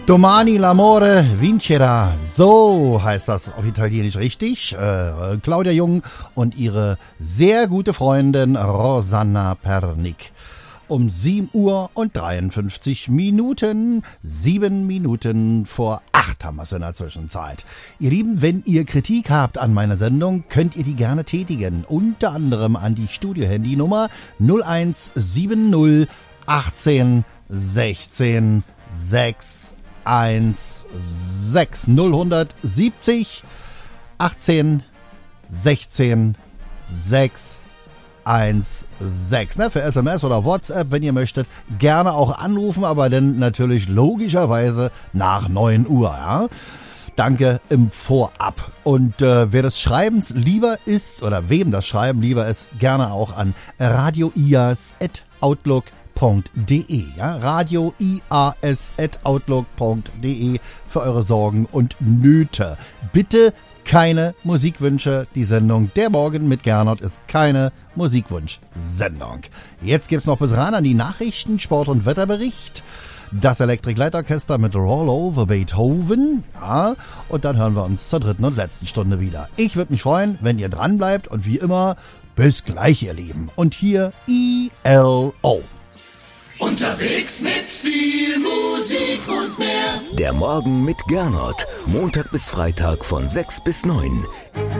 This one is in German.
Domani l'amore vincerà, so heißt das auf Italienisch richtig. Claudia Jung und ihre sehr gute Freundin Rosanna Pernick. Um 7 Uhr und 53 Minuten, 7 Minuten vor 8 haben wir es in der Zwischenzeit. Ihr Lieben, wenn ihr Kritik habt an meiner Sendung, könnt ihr die gerne tätigen. Unter anderem an die Studio-Handynummer 0170 18 16 6 070 18 16 6 16. Für SMS oder WhatsApp, wenn ihr möchtet, gerne auch anrufen, aber dann natürlich logischerweise nach 9 Uhr. Ja? Danke im Vorab. Und wer des Schreibens lieber ist oder wem das Schreiben lieber ist, gerne auch an radioias@outlook.de. Ja, radioias@outlook.de für eure Sorgen und Nöte. Bitte keine Musikwünsche. Die Sendung Der Morgen mit Gernot ist keine Musikwunsch-Sendung. Jetzt gibt's noch bis ran an die Nachrichten, Sport- und Wetterbericht. Das Electric Light Orchester mit Roll Over Beethoven. Ja, und dann hören wir uns zur dritten und letzten Stunde wieder. Ich würde mich freuen, wenn ihr dran bleibt und wie immer, bis gleich, ihr Lieben. Und hier ELO. Unterwegs mit viel Musik und mehr. Der Morgen mit Gernot. Montag bis Freitag von 6 bis 9.